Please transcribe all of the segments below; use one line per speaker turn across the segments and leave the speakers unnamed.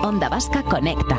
Onda Vasca Conecta.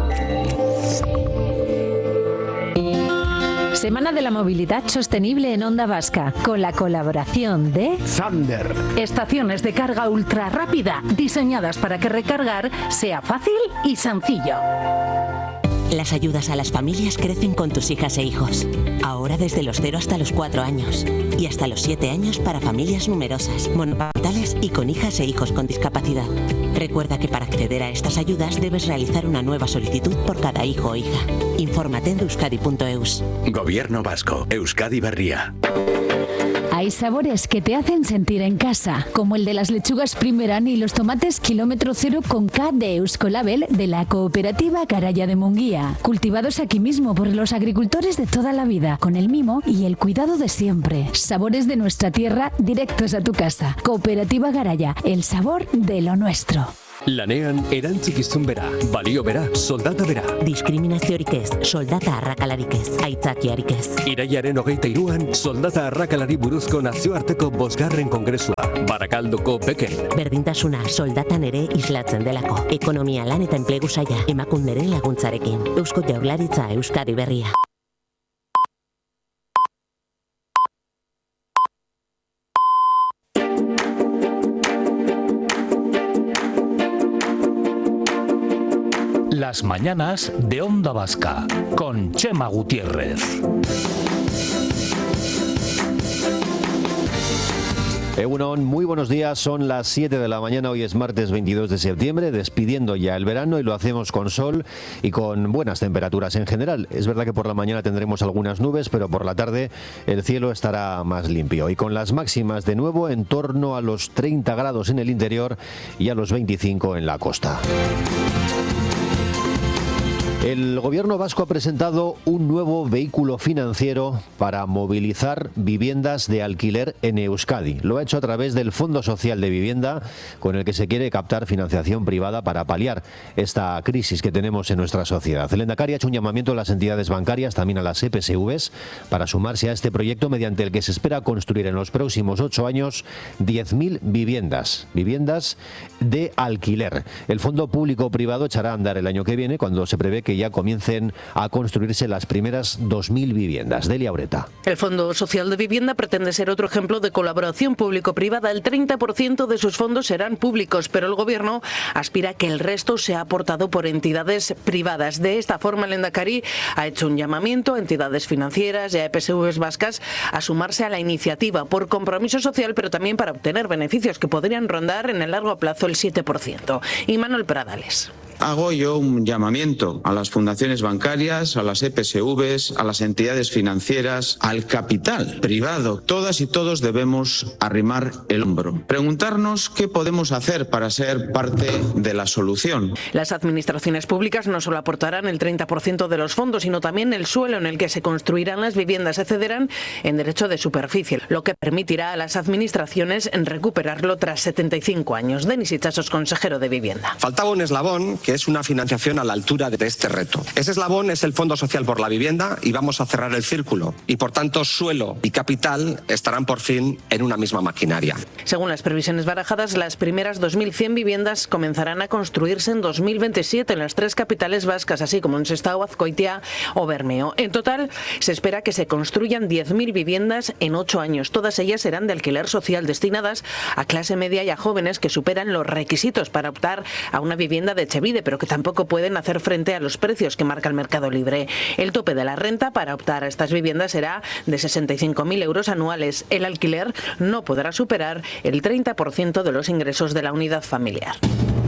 Semana de la Movilidad Sostenible en Onda Vasca, con la colaboración de
Sander.
Estaciones de carga ultra rápida, diseñadas para que recargar sea fácil y sencillo.
Las ayudas a las familias crecen con tus hijas e hijos. Ahora desde los 0 hasta los 4 años. Y hasta los 7 años para familias numerosas, monoparentales y con hijas e hijos con discapacidad. Recuerda que para acceder a estas ayudas debes realizar una nueva solicitud por cada hijo o hija. Infórmate en euskadi.eus.
Gobierno Vasco, Euskadi Berria.
Hay sabores que te hacen sentir en casa, como el de las lechugas Primeran y los tomates kilómetro cero con K de Euskolabel de la cooperativa Garaya de Munguía, cultivados aquí mismo por los agricultores de toda la vida, con el mimo y el cuidado de siempre. Sabores de nuestra tierra directos a tu casa. Cooperativa Garaya, el sabor de lo nuestro.
Lanean erantzukizun bera, balio bera, soldata bera.
Diskriminaziorik ez, soldata arrakalarik ez, aitzakiarik ez.
Irailaren 23an, soldata arrakalari buruzko nazioarteko 5. kongresua, Barakaldoko Beken.
Berdintasuna soldatan ere islatzen delako. Ekonomia, lan eta enplegu saila, emakunderen laguntzarekin. Eusko Jaurlaritza, Euskadi Berria.
Las mañanas de Onda Vasca con Chema Gutiérrez.
Egunon, muy buenos días, son las 7 de la mañana, hoy es martes 22 de septiembre, despidiendo ya el verano y lo hacemos con sol y con buenas temperaturas en general. Es verdad que por la mañana tendremos algunas nubes, pero por la tarde el cielo estará más limpio y con las máximas de nuevo en torno a los 30 grados en el interior y a los 25 en la costa. El gobierno vasco ha presentado un nuevo vehículo financiero para movilizar viviendas de alquiler en Euskadi. Lo ha hecho a través del Fondo Social de Vivienda, con el que se quiere captar financiación privada para paliar esta crisis que tenemos en nuestra sociedad. El Lehendakari ha hecho un llamamiento a las entidades bancarias, también a las EPSVs, para sumarse a este proyecto mediante el que se espera construir en los próximos 8 años 10.000 viviendas de alquiler. El Fondo Público-Privado echará a andar el año que viene, cuando se prevé que ya comiencen a construirse las primeras 2.000 viviendas. Delia Ureta.
El Fondo Social de Vivienda pretende ser otro ejemplo de colaboración público-privada. El 30% de sus fondos serán públicos, pero el Gobierno aspira a que el resto sea aportado por entidades privadas. De esta forma, el Lehendakari ha hecho un llamamiento a entidades financieras y a EPSVs vascas a sumarse a la iniciativa por compromiso social, pero también para obtener beneficios que podrían rondar en el largo plazo el 7%. Y Manuel Pradales.
Hago yo un llamamiento a las fundaciones bancarias, a las EPSVs, a las entidades financieras, al capital privado. Todas y todos debemos arrimar el hombro. Preguntarnos qué podemos hacer para ser parte de la solución.
Las administraciones públicas no solo aportarán el 30% de los fondos, sino también el suelo en el que se construirán las viviendas. Se cederán en derecho de superficie, lo que permitirá a las administraciones recuperarlo tras 75 años. Denis Itxasos, consejero de Vivienda.
Faltaba un eslabón, que es una financiación a la altura de este reto. Ese eslabón es el Fondo Social por la Vivienda y vamos a cerrar el círculo. Y por tanto, suelo y capital estarán por fin en una misma maquinaria.
Según las previsiones barajadas, las primeras 2.100 viviendas comenzarán a construirse en 2027 en las 3 capitales vascas, así como en Sestao, Azkoitia o Bermeo. En total, se espera que se construyan 10.000 viviendas en 8 años. Todas ellas serán de alquiler social, destinadas a clase media y a jóvenes que superan los requisitos para optar a una vivienda de Etxebide, pero que tampoco pueden hacer frente a los precios que marca el mercado libre. El tope de la renta para optar a estas viviendas será de 65.000 euros anuales. El alquiler no podrá superar el 30% de los ingresos de la unidad familiar.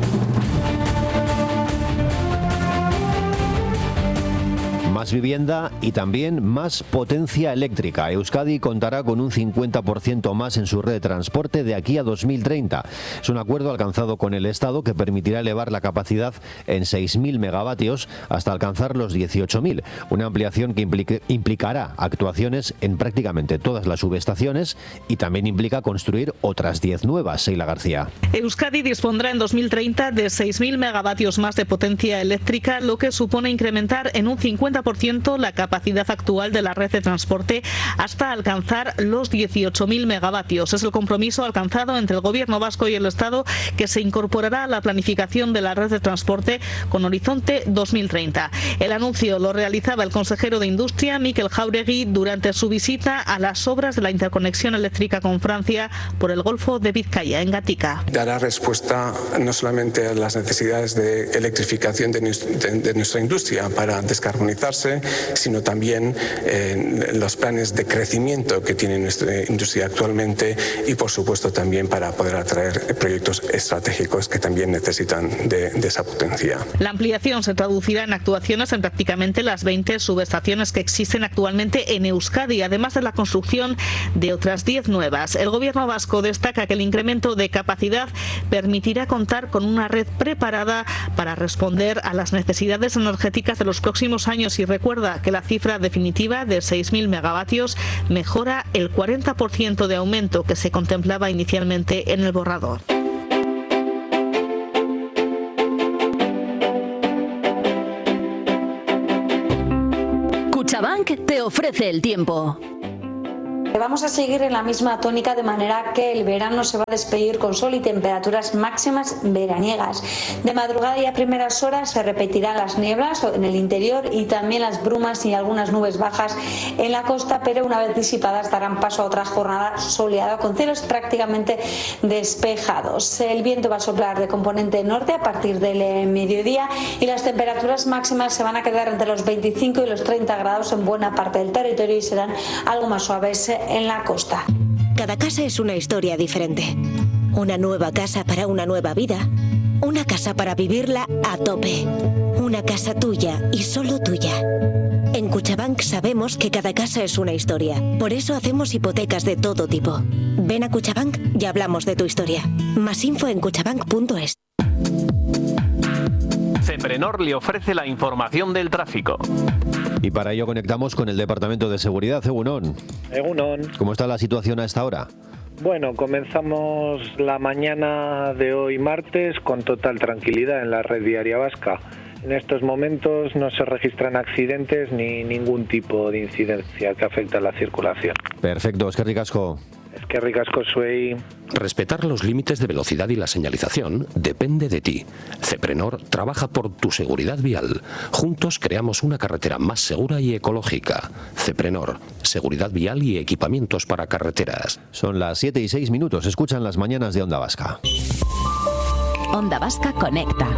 Más vivienda y también más potencia eléctrica. Euskadi contará con un 50% más en su red de transporte de aquí a 2030. Es un acuerdo alcanzado con el Estado que permitirá elevar la capacidad en 6.000 megavatios hasta alcanzar los 18.000. Una ampliación que implicará actuaciones en prácticamente todas las subestaciones y también implica construir otras 10 nuevas. Seila García.
Euskadi dispondrá en 2030 de 6.000 megavatios más de potencia eléctrica, lo que supone incrementar en un 50%
40% la capacidad actual de la red de transporte hasta alcanzar los 18.000 megavatios. Es el compromiso alcanzado entre el Gobierno vasco y el Estado, que se incorporará a la planificación de la red de transporte con horizonte 2030. El anuncio lo realizaba el consejero de Industria, Mikel Jauregui, durante su visita a las obras de la interconexión eléctrica con Francia por el Golfo de Vizcaya, en Gatica.
Dará respuesta no solamente a las necesidades de electrificación de nuestra industria para descarbonizarse, sino también los planes de crecimiento que tiene nuestra industria actualmente y, por supuesto, también para poder atraer proyectos estratégicos que también necesitan de esa potencia.
La ampliación se traducirá en actuaciones en prácticamente las 20 subestaciones que existen actualmente en Euskadi, además de la construcción de otras 10 nuevas. El Gobierno vasco destaca que el incremento de capacidad permitirá contar con una red preparada para responder a las necesidades energéticas de los próximos años, y recuerda que la cifra definitiva de 6.000 megavatios mejora el 40% de aumento que se contemplaba inicialmente en el borrador.
CaixaBank te ofrece el tiempo.
Vamos a seguir en la misma tónica, de manera que el verano se va a despedir con sol y temperaturas máximas veraniegas. De madrugada y a primeras horas se repetirán las nieblas en el interior y también las brumas y algunas nubes bajas en la costa, pero una vez disipadas darán paso a otra jornada soleada con cielos prácticamente despejados. El viento va a soplar de componente norte a partir del mediodía y las temperaturas máximas se van a quedar entre los 25 y los 30 grados en buena parte del territorio y serán algo más suaves en la costa.
Cada casa es una historia diferente. Una nueva casa para una nueva vida. Una casa para vivirla a tope. Una casa tuya y solo tuya. En CaixaBank sabemos que cada casa es una historia. Por eso hacemos hipotecas de todo tipo. Ven a CaixaBank y hablamos de tu historia. Más info en caixabank.es.
Ceprenor le ofrece la información del tráfico.
Y para ello conectamos con el Departamento de Seguridad. Egunon.
Egunon.
¿Cómo está la situación a esta hora?
Bueno, comenzamos la mañana de hoy martes con total tranquilidad en la red viaria vasca. En estos momentos no se registran accidentes ni ningún tipo de incidencia que afecte a la circulación.
Perfecto, eskerrik asko.
Eskerrik asko zuei.
Respetar los límites de velocidad y la señalización depende de ti. Ceprenor trabaja por tu seguridad vial. Juntos creamos una carretera más segura y ecológica. Ceprenor, seguridad vial y equipamientos para carreteras.
Son las 7:06. Escuchan las mañanas de Onda Vasca.
Onda Vasca conecta.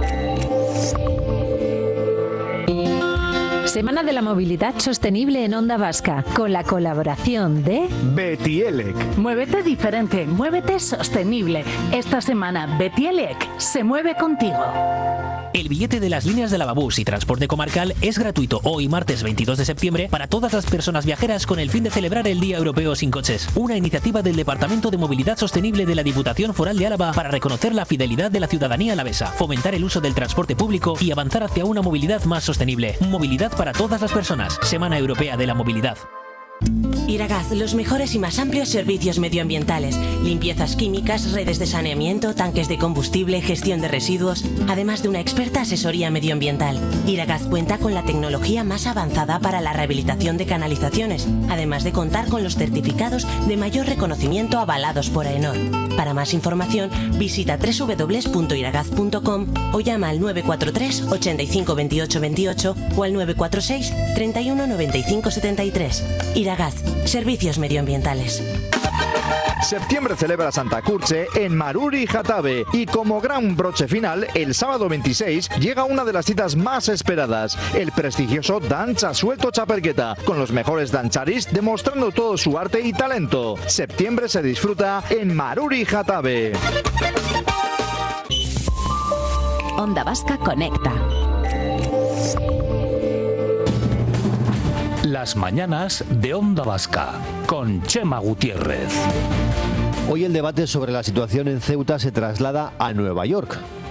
Semana de la Movilidad Sostenible en Onda Vasca, con la colaboración de
Betielec.
Muévete diferente, muévete sostenible. Esta semana Betielec se mueve contigo.
El billete de las líneas de Lavabús y transporte comarcal es gratuito hoy martes 22 de septiembre para todas las personas viajeras con el fin de celebrar el Día Europeo sin Coches. Una iniciativa del Departamento de Movilidad Sostenible de la Diputación Foral de Álava para reconocer la fidelidad de la ciudadanía alavesa, fomentar el uso del transporte público y avanzar hacia una movilidad más sostenible. Movilidad para todas las personas. Semana Europea de la Movilidad.
Iragaz, los mejores y más amplios servicios medioambientales, limpiezas químicas, redes de saneamiento, tanques de combustible, gestión de residuos, además de una experta asesoría medioambiental. Iragaz cuenta con la tecnología más avanzada para la rehabilitación de canalizaciones, además de contar con los certificados de mayor reconocimiento avalados por AENOR. Para más información, visita www.iragaz.com o llama al 943 85 28 28 o al 946 31 95 73. Iragaz, servicios medioambientales.
Septiembre celebra Santa Curche en Maruri Jatabe y como gran broche final, el sábado 26 llega una de las citas más esperadas, el prestigioso Danza Suelto Chaperqueta, con los mejores dancharis demostrando todo su arte y talento. Septiembre se disfruta en Maruri Jatabe.
Onda Vasca conecta.
Las mañanas de Onda Vasca con Chema Gutiérrez.
Hoy el debate sobre la situación en Ceuta se traslada a Nueva York.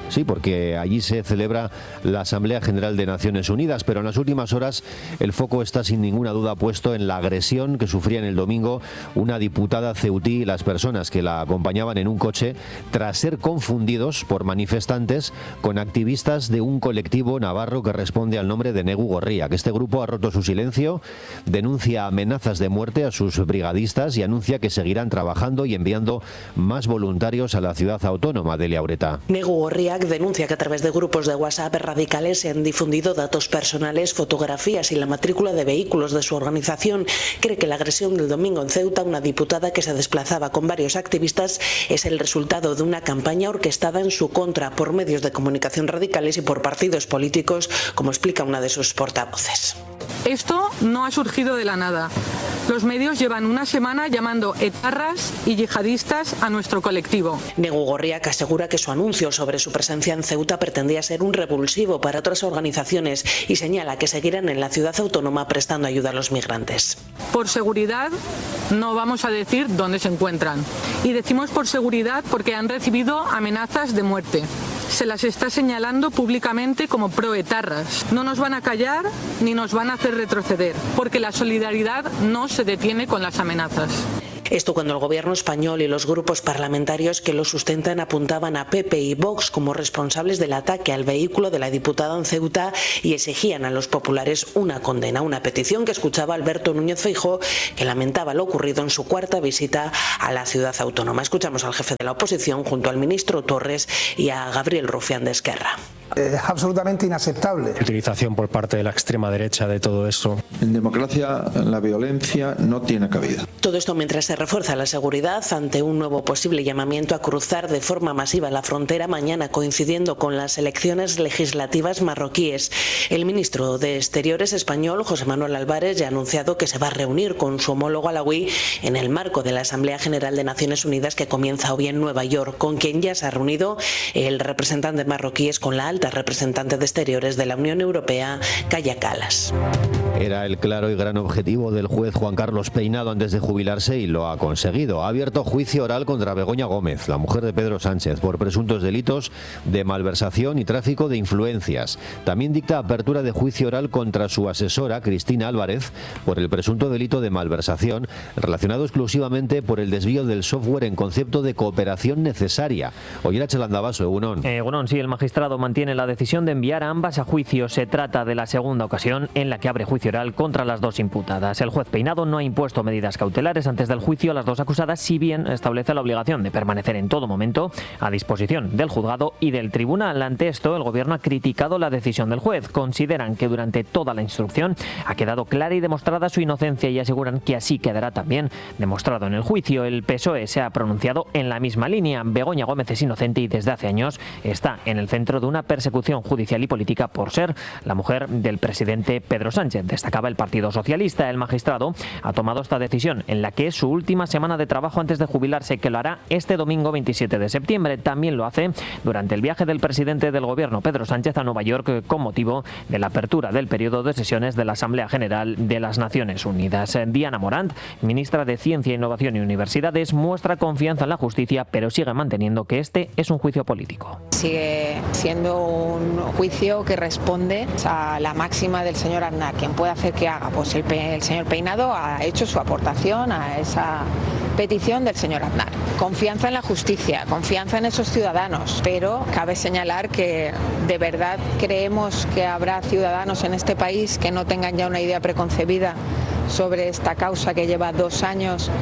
Sí, porque allí se celebra la Asamblea General de Naciones Unidas, pero en las últimas horas el foco está sin ninguna duda puesto en la agresión que sufrían el domingo una diputada ceutí y las personas que la acompañaban en un coche tras ser confundidos por manifestantes con activistas de un colectivo navarro que responde al nombre de Negu Gorria, que este grupo ha roto su silencio, denuncia amenazas de muerte a sus brigadistas y anuncia que seguirán trabajando y enviando más voluntarios a la ciudad autónoma de Liaureta.
Negu Gorriak denuncia que a través de grupos de WhatsApp radicales se han difundido datos personales, fotografías y la matrícula de vehículos de su organización. Cree que la agresión del domingo en Ceuta, una diputada que se desplazaba con varios activistas, es el resultado de una campaña orquestada en su contra por medios de comunicación radicales y por partidos políticos, como explica una de sus portavoces.
Esto no ha surgido de la nada. Los medios llevan una semana llamando etarras y yihadistas a nuestro colectivo.
Negu Gorriak asegura que su anuncio sobre su presencia en Ceuta pretendía ser un revulsivo para otras organizaciones y señala que seguirán en la ciudad autónoma prestando ayuda a los migrantes.
Por seguridad no vamos a decir dónde se encuentran. Y decimos por seguridad porque han recibido amenazas de muerte. Se las está señalando públicamente como proetarras. No nos van a callar ni nos van a hacer retroceder, porque la solidaridad no se detiene con las amenazas.
Esto cuando el gobierno español y los grupos parlamentarios que lo sustentan apuntaban a PP y Vox como responsables del ataque al vehículo de la diputada en Ceuta y exigían a los populares una condena, una petición que escuchaba Alberto Núñez Feijóo, que lamentaba lo ocurrido en su cuarta visita a la ciudad autónoma. Escuchamos al jefe de la oposición junto al ministro Torres y a Gabriel Rufián de Esquerra.
Es absolutamente inaceptable.
Utilización por parte de la extrema derecha de todo eso.
En democracia la violencia no tiene cabida.
Todo esto mientras se refuerza la seguridad ante un nuevo posible llamamiento a cruzar de forma masiva la frontera mañana, coincidiendo con las elecciones legislativas marroquíes. El ministro de Exteriores español, José Manuel Álvarez, ya ha anunciado que se va a reunir con su homólogo alauí en el marco de la Asamblea General de Naciones Unidas que comienza hoy en Nueva York, con quien ya se ha reunido el representante marroquí con la alta representante de Exteriores de la Unión Europea, Kaja Kallas.
Era el claro y gran objetivo del juez Juan Carlos Peinado antes de jubilarse y lo ha conseguido. Ha abierto juicio oral contra Begoña Gómez, la mujer de Pedro Sánchez, por presuntos delitos de malversación y tráfico de influencias. También dicta apertura de juicio oral contra su asesora, Cristina Álvarez, por el presunto delito de malversación relacionado exclusivamente por el desvío del software en concepto de cooperación necesaria. Oye, Chelandabaso, Egunon.
Egunon, sí, el magistrado mantiene la decisión de enviar a ambas a juicio. Se trata de la segunda ocasión en la que abre juicio oral contra las dos imputadas. El juez Peinado no ha impuesto medidas cautelares antes del juicio a las dos acusadas, si bien establece la obligación de permanecer en todo momento a disposición del juzgado y del tribunal. Ante esto, el gobierno ha criticado la decisión del juez. Consideran que durante toda la instrucción ha quedado clara y demostrada su inocencia y aseguran que así quedará también demostrado en el juicio. El PSOE se ha pronunciado en la misma línea. Begoña Gómez es inocente y desde hace años está en el centro de una persecución judicial y política por ser la mujer del presidente Pedro Sánchez. Destacaba el Partido Socialista. El magistrado ha tomado esta decisión en la que es su última semana de trabajo antes de jubilarse, que lo hará este domingo 27 de septiembre. También lo hace durante el viaje del presidente del gobierno Pedro Sánchez a Nueva York con motivo de la apertura del periodo de sesiones de la Asamblea General de las Naciones Unidas. Diana Morant, ministra de Ciencia, Innovación y Universidades, muestra confianza en la justicia, pero sigue manteniendo que este es un juicio político.
Sigue siendo un juicio que responde a la máxima del señor Aznar. ¿Quién puede hacer que haga? Pues el señor Peinado ha hecho su aportación a esa petición del señor Aznar. Confianza en la justicia, confianza en esos ciudadanos, pero cabe señalar que de verdad creemos que habrá ciudadanos en este país que no tengan ya una idea preconcebida sobre esta causa que lleva 2 años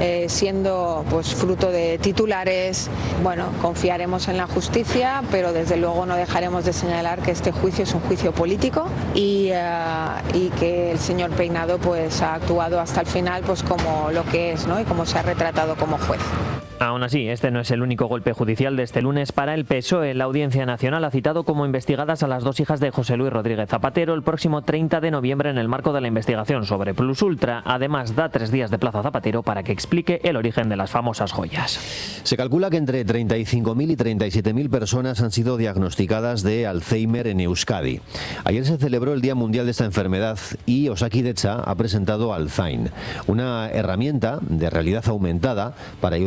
siendo pues fruto de titulares. Bueno, confiaremos en la justicia, pero desde luego no dejaremos de señalar que este juicio es un juicio político y que el señor Peinado pues ha actuado hasta el final pues como lo que es, ¿no? Y como se ha retratado como juez.
Aún así, este no es el único golpe judicial de este lunes para el PSOE. La Audiencia Nacional ha citado como investigadas a las 2 hijas de José Luis Rodríguez Zapatero el próximo 30 de noviembre en el marco de la investigación sobre Plus Ultra. Además, da 3 días de plazo a Zapatero para que explique el origen de las famosas joyas.
Se calcula que entre 35.000 y 37.000 personas han sido diagnosticadas de Alzheimer en Euskadi. Ayer se celebró el Día Mundial de esta enfermedad y Osakidetza ha presentado Alzain, una herramienta de realidad aumentada para ayudar a los afectados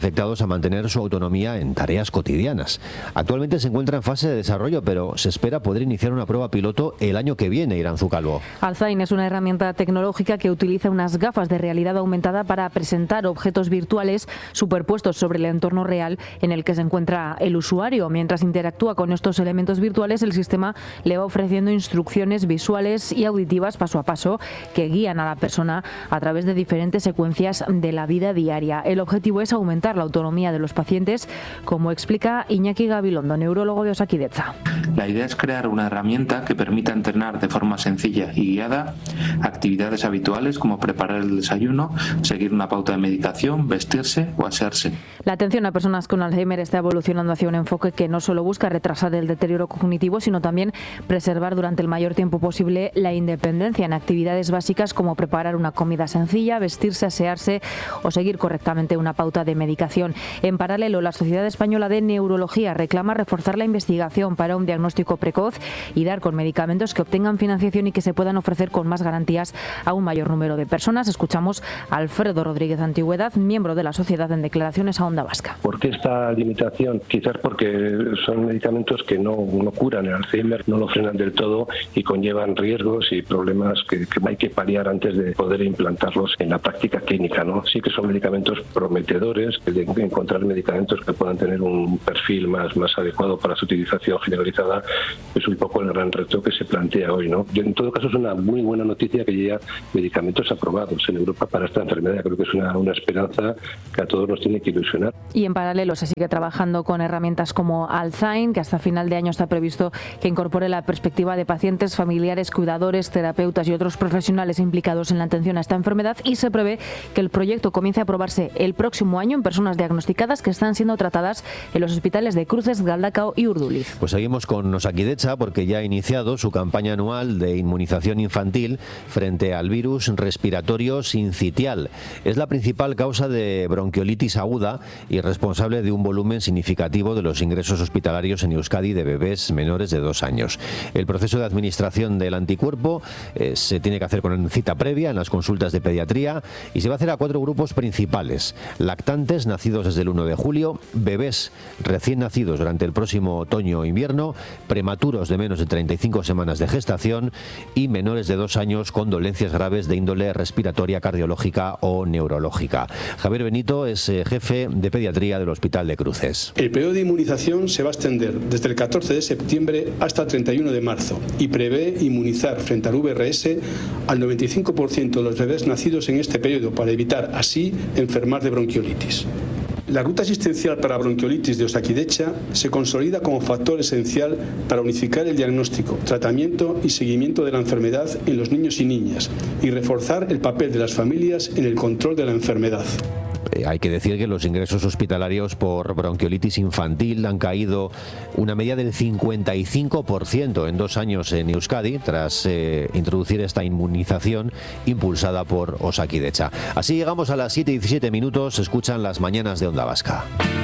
afectados a mantener su autonomía en tareas cotidianas. Actualmente se encuentra en fase de desarrollo, pero se espera poder iniciar una prueba piloto el año que viene. Iranzu Calvo.
Alzain es una herramienta tecnológica que utiliza unas gafas de realidad aumentada para presentar objetos virtuales superpuestos sobre el entorno real en el que se encuentra el usuario. Mientras interactúa con estos elementos virtuales, el sistema le va ofreciendo instrucciones visuales y auditivas paso a paso que guían a la persona a través de diferentes secuencias de la vida diaria. El objetivo es aumentar la autonomía de los pacientes, como explica Iñaki Gabilondo, neurólogo de Osakidetza.
La idea es crear una herramienta que permita entrenar de forma sencilla y guiada actividades habituales como preparar el desayuno, seguir una pauta de medicación, vestirse o asearse.
La atención a personas con Alzheimer está evolucionando hacia un enfoque que no solo busca retrasar el deterioro cognitivo, sino también preservar durante el mayor tiempo posible la independencia en actividades básicas como preparar una comida sencilla, vestirse, asearse o seguir correctamente una pauta de medicación. En paralelo, la Sociedad Española de Neurología reclama reforzar la investigación para un diagnóstico precoz y dar con medicamentos que obtengan financiación y que se puedan ofrecer con más garantías a un mayor número de personas. Escuchamos a Alfredo Rodríguez Antigüedad, miembro de la sociedad, en declaraciones a Onda Vasca.
¿Por qué esta limitación? Quizás porque son medicamentos que no curan el Alzheimer, no lo frenan del todo y conllevan riesgos y problemas que hay que paliar antes de poder implantarlos en la práctica clínica, ¿no? Sí que son medicamentos prometedores, que de encontrar medicamentos que puedan tener un perfil más adecuado para su utilización generalizada es un poco el gran reto que se plantea hoy, ¿no? En todo caso es una muy buena noticia que haya medicamentos aprobados en Europa para esta enfermedad. Creo que es una esperanza que a todos nos tiene que ilusionar.
Y en paralelo se sigue trabajando con herramientas como Alzain, que hasta final de año está previsto que incorpore la perspectiva de pacientes, familiares, cuidadores, terapeutas y otros profesionales implicados en la atención a esta enfermedad, y se prevé que el proyecto comience a aprobarse el próximo año en personas diagnosticadas que están siendo tratadas en los hospitales de Cruces, Galdakao y Urduliz.
Pues seguimos con Osakidetza porque ya ha iniciado su campaña anual de inmunización infantil frente al virus respiratorio sincitial. Es la principal causa de bronquiolitis aguda y responsable de un volumen significativo de los ingresos hospitalarios en Euskadi de bebés menores de 2 años. El proceso de administración del anticuerpo se tiene que hacer con cita previa en las consultas de pediatría y se va a hacer a 4 grupos principales: lactantes nacidos desde el 1 de julio, bebés recién nacidos durante el próximo otoño o invierno, prematuros de menos de 35 semanas de gestación y menores de 2 años con dolencias graves de índole respiratoria, cardiológica o neurológica. Javier Benito es jefe de pediatría del Hospital de Cruces.
El periodo de inmunización se va a extender desde el 14 de septiembre hasta el 31 de marzo y prevé inmunizar frente al VRS al 95% de los bebés nacidos en este periodo para evitar así enfermar de bronquiolitis. La ruta asistencial para bronquiolitis de Osakidetza se consolida como factor esencial para unificar el diagnóstico, tratamiento y seguimiento de la enfermedad en los niños y niñas y reforzar el papel de las familias en el control de la enfermedad.
Hay que decir que los ingresos hospitalarios por bronquiolitis infantil han caído una media del 55% en 2 años en Euskadi tras introducir esta inmunización impulsada por Osakidetza. Así llegamos a las 7:17. Se escuchan las mañanas de Onda Vasca.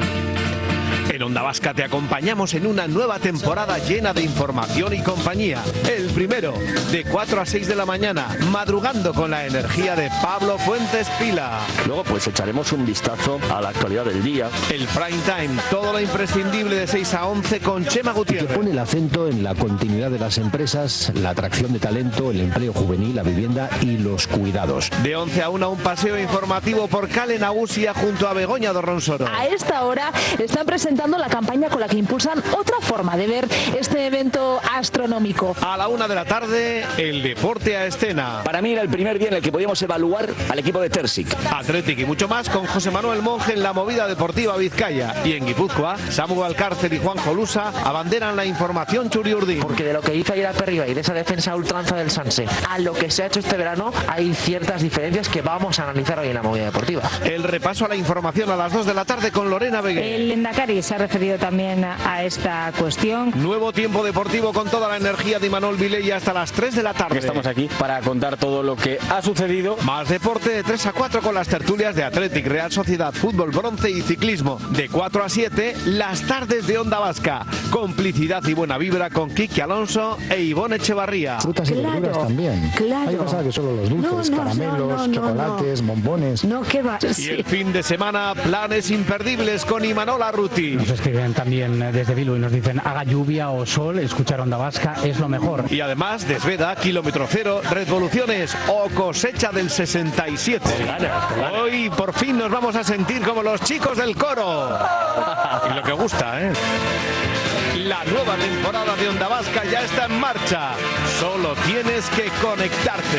En Onda Vasca te acompañamos en una nueva temporada llena de información y compañía. El primero, de 4 a 6 de la mañana, madrugando con la energía de Pablo Fuentes Pila.
Luego pues echaremos un vistazo a la actualidad del día.
El prime time, todo lo imprescindible de 6 a 11 con Chema Gutiérrez.
Que pone el acento en la continuidad de las empresas, la atracción de talento, el empleo juvenil, la vivienda y los cuidados.
De 11 a 1 un paseo informativo por Cale Nagusia junto a Begoña Dorronsoro.
A esta hora están presentando la campaña con la que impulsan otra forma de ver este evento astronómico.
A la 1 de la tarde, el deporte a escena.
Para mí era el primer día en el que podíamos evaluar al equipo de Tersic.
Atlético y mucho más con José Manuel Monge en la movida deportiva Vizcaya. Y en Guipúzcoa, Samu Alcárcer y Juan Jolusa abanderan la información Churiurdin.
Porque de lo que hizo ayer a Perriba y de esa defensa a ultranza del Sanse a lo que se ha hecho este verano, hay ciertas diferencias que vamos a analizar hoy en la movida deportiva.
El repaso a la información a las 2 de la tarde con Lorena Beguer.
El Lehendakari se ha referido también a esta cuestión.
Nuevo tiempo deportivo con toda la energía de Imanol Vilella hasta las 3 de la tarde.
Estamos aquí para contar todo lo que ha sucedido.
Más deporte de 3 a 4 con las tertulias de Athletic, Real Sociedad, Fútbol, Bronce y Ciclismo. De 4 a 7, las tardes de Onda Vasca. Complicidad y buena vibra con Kiki Alonso e Ivonne Echevarría.
Frutas y verduras también.
Claro.
Hay cosas que solo los dulces, caramelos, chocolates, bombones.
No, ¿qué va?
Y el fin de semana, planes imperdibles con Imanol Arruti.
Nos escriben también desde Bilbao y nos dicen haga lluvia o sol, escuchar Onda Vasca es lo mejor.
Y además, Desveda, Kilómetro Cero, Revoluciones o Cosecha del 67. Hoy por fin nos vamos a sentir como los chicos del coro. Y lo que gusta, ¿eh? La nueva temporada de Onda Vasca ya está en marcha. Solo tienes que conectarte.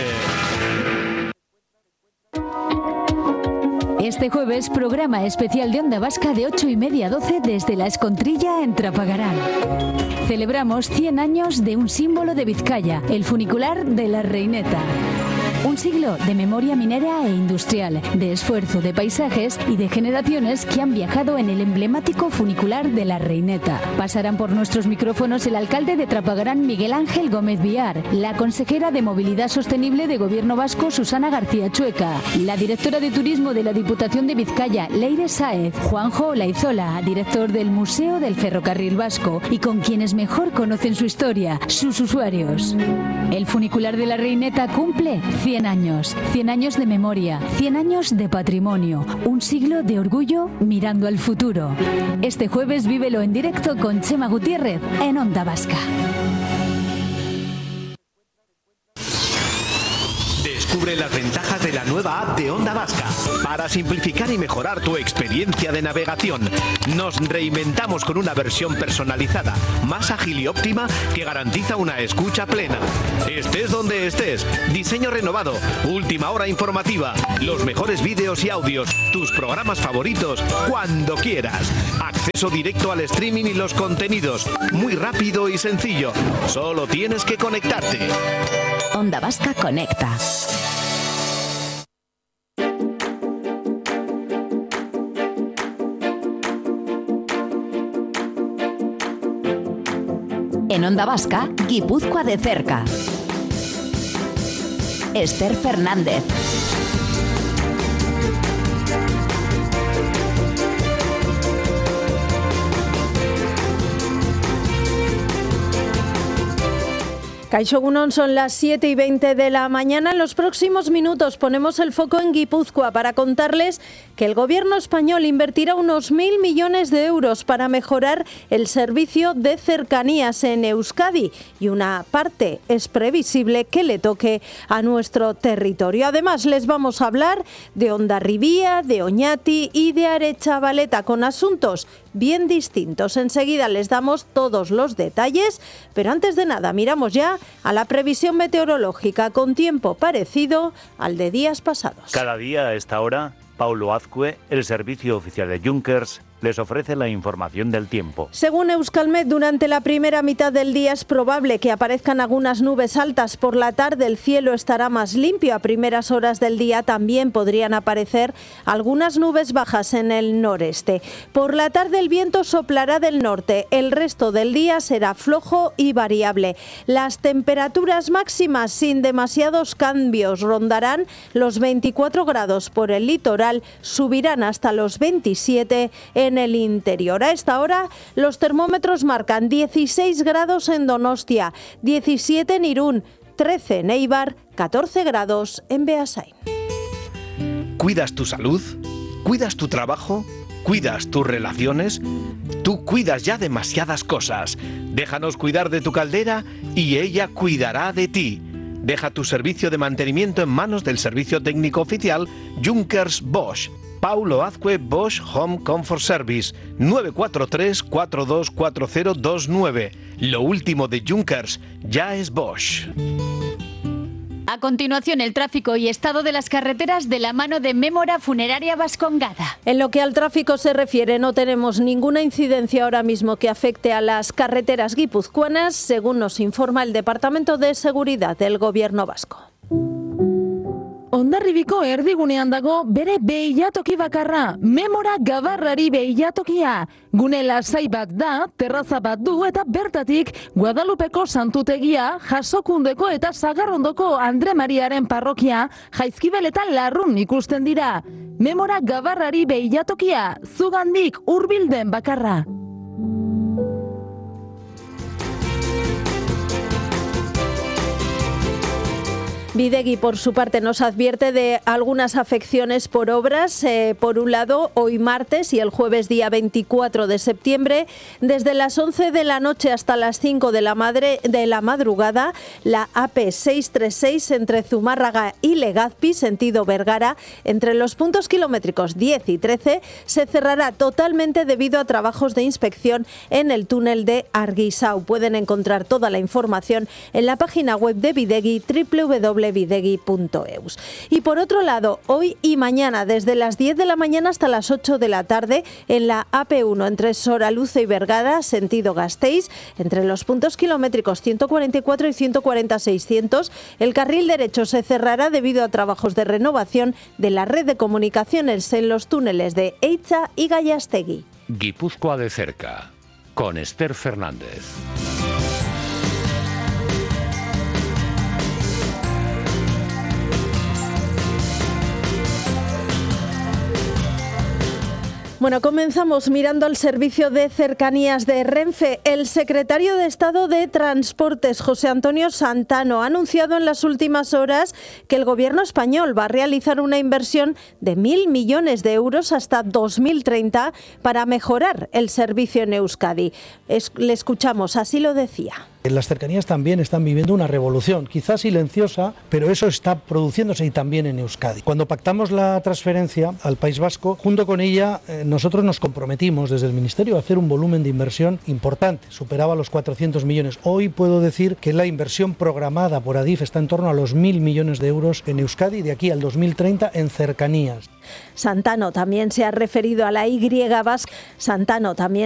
Este jueves, programa especial de Onda Vasca de 8:30 a 12 desde la Escontrilla en Trapagarán. Celebramos 100 años de un símbolo de Vizcaya, el funicular de la Reineta. Un siglo de memoria minera e industrial, de esfuerzo, de paisajes y de generaciones que han viajado en el emblemático funicular de la Reineta. Pasarán por nuestros micrófonos el alcalde de Trapagarán, Miguel Ángel Gómez Villar, la consejera de Movilidad Sostenible de Gobierno Vasco, Susana García Chueca, la directora de Turismo de la Diputación de Vizcaya, Leire Sáez, Juanjo Olaizola, director del Museo del Ferrocarril Vasco, y con quienes mejor conocen su historia, sus usuarios. El funicular de la Reineta cumple 100 años, 100 años de memoria, 100 años de patrimonio, un siglo de orgullo mirando al futuro. Este jueves vívelo en directo con Chema Gutiérrez en Onda Vasca.
Descubre las ventajas de la nueva app de Onda Vasca. Para simplificar y mejorar tu experiencia de navegación, nos reinventamos con una versión personalizada, más ágil y óptima que garantiza una escucha plena. Estés donde estés, diseño renovado, última hora informativa, los mejores vídeos y audios, tus programas favoritos, cuando quieras. Acceso directo al streaming y los contenidos, muy rápido y sencillo. Solo tienes que conectarte.
Onda Vasca conecta. En Onda Vasca, Guipúzcoa de cerca. Esther Fernández.
Kaixo Egunon, son las 7:20 de la mañana. En los próximos minutos ponemos el foco en Guipúzcoa para contarles que el gobierno español invertirá unos 1.000 millones de euros para mejorar el servicio de cercanías en Euskadi y una parte es previsible que le toque a nuestro territorio. Además, les vamos a hablar de Hondarribía, de Oñati y de Arechavaleta con asuntos bien distintos. Enseguida les damos todos los detalles, pero antes de nada miramos ya a la previsión meteorológica con tiempo parecido al de días pasados.
Cada día a esta hora, Paulo Azcue, el servicio oficial de Junkers, les ofrece la información del tiempo.
Según Euskalmet, durante la primera mitad del día es probable que aparezcan algunas nubes altas. Por la tarde el cielo estará más limpio. A primeras horas del día también podrían aparecer algunas nubes bajas en el noreste. Por la tarde el viento soplará del norte. El resto del día será flojo y variable. Las temperaturas máximas sin demasiados cambios rondarán los 24 grados por el litoral, subirán hasta los 27 en el interior. A esta hora los termómetros marcan 16 grados en Donostia, 17 en Irún, 13 en Eibar, 14 grados en Beasain.
¿Cuidas tu salud? ¿Cuidas tu trabajo? ¿Cuidas tus relaciones? Tú cuidas ya demasiadas cosas. Déjanos cuidar de tu caldera y ella cuidará de ti. Deja tu servicio de mantenimiento en manos del servicio técnico oficial Junkers Bosch. Paulo Azcue Bosch Home Comfort Service, 943-424029. Lo último de Junkers ya es Bosch.
A continuación, el tráfico y estado de las carreteras de la mano de Mémora Funeraria Vascongada.
En lo que al tráfico se refiere, no tenemos ninguna incidencia ahora mismo que afecte a las carreteras guipuzcoanas, según nos informa el Departamento de Seguridad del Gobierno Vasco.
Hondarribiko erdigunean dago bere behilatoki bakarra, Memora Gabarrari behilatokia. Gune lasai bat da, terraza bat du eta bertatik Guadalupeko santutegia, Jasokundeko eta Sagarrondoko Andre Mariaren parrokia, Jaizkibel eta Larrun ikusten dira. Memora Gabarrari behilatokia, zugandik hurbilden bakarra.
Bidegui, por su parte, nos advierte de algunas afecciones por obras. Por un lado, hoy martes y el jueves día 24 de septiembre, desde las 11 de la noche hasta las 5 de la madrugada, la AP 636 entre Zumárraga y Legazpi, sentido Vergara, entre los puntos kilométricos 10 y 13, se cerrará totalmente debido a trabajos de inspección en el túnel de Arguisau. Pueden encontrar toda la información en la página web de Bidegui, www.bidegui.eus. Y por otro lado, hoy y mañana, desde las 10 de la mañana hasta las 8 de la tarde, en la AP1 entre Soraluce y Vergara, sentido Gasteiz, entre los puntos kilométricos 144 y 140-600, el carril derecho se cerrará debido a trabajos de renovación de la red de comunicaciones en los túneles de Eitza y Gallastegui.
Guipúzcoa de cerca, con Esther Fernández.
Bueno, comenzamos mirando al servicio de cercanías de Renfe. El secretario de Estado de Transportes, José Antonio Santano, ha anunciado en las últimas horas que el gobierno español va a realizar una inversión de 1.000 millones de euros hasta 2030 para mejorar el servicio en Euskadi. Le escuchamos, así lo decía.
Las cercanías también están viviendo una revolución, quizás silenciosa, pero eso está produciéndose y también en Euskadi. Cuando pactamos la transferencia al País Vasco, junto con ella nosotros nos comprometimos desde el Ministerio a hacer un volumen de inversión importante, superaba los 400 millones. Hoy puedo decir que la inversión programada por Adif está en torno a los 1.000 millones de euros en Euskadi de aquí al 2030 en cercanías.
Santano también se ha referido a la Y vasca. Santano también